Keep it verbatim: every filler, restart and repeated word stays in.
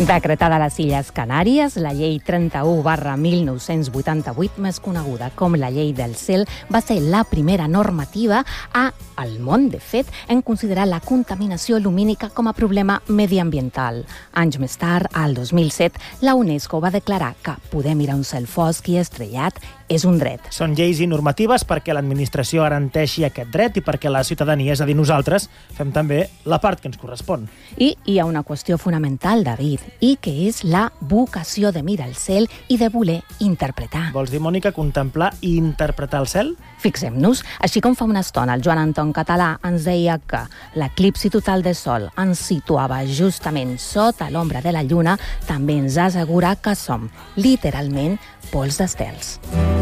Decretada a les Illes Canàries, la llei trenta-u barra mil nou-cents vuitanta-vuit, més coneguda com la llei del cel, va ser la primera normativa a, al món, de fet, en considerar la contaminació lumínica com a problema mediambiental. Anys més tard, al dos mil set, la UNESCO va declarar que poder mirar un cel fosc i estrellat és un dret. Són lleis i normatives perquè l'administració garanteixi aquest dret i perquè la ciutadania, és a dir, nosaltres, fem també la part que ens correspon. I hi ha una qüestió fonamental, David, i que és la vocació de mirar el cel i de voler interpretar. Vols dir, Mònica, contemplar i interpretar el cel? Fixem-nos, així com fa una estona el Joan Anton Català ens deia que l'eclipsi total de sol ens situava justament sota l'ombra de la lluna, també ens assegura que som, literalment, pols d'estels.